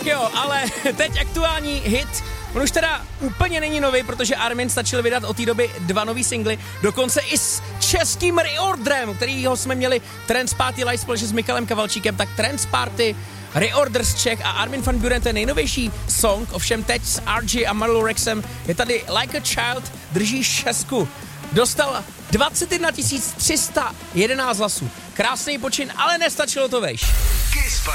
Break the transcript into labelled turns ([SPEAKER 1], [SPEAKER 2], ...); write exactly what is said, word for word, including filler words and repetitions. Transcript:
[SPEAKER 1] Tak jo, ale teď aktuální hit. On už teda úplně není nový, protože Armin stačil vydat od té doby dva nový singly, dokonce i s českým reorderem, kterýho jsme měli Trance Party Live společně s Michalem Kavalčíkem, tak Trance Party, reorder z Čech a Armin van Buuren, ten nejnovější song, ovšem teď s R J a Marlou Rexem je tady Like a Child, drží šestku. Dostal dvacet jedna tisíc tři sta jedenáct hlasů. Krásný počin, ale nestačilo to vejš.
[SPEAKER 2] Kiss